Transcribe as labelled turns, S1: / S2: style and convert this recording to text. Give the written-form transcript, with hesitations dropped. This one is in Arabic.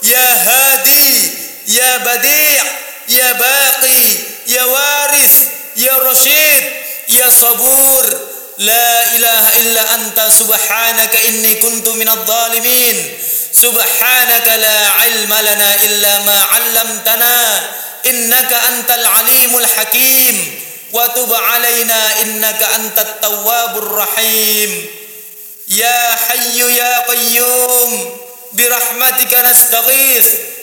S1: يا هادي يا بديع يا باقي يا وارث يا رشيد يا صبور لا إله إلا أنت سبحانك إني كنت من الظالمين سبحانك لا علم لنا إلا ما علمتنا إنك أنت العليم الحكيم وتب علينا إنك أنت التواب الرحيم يا حي يا قيوم برحمتك نستغيث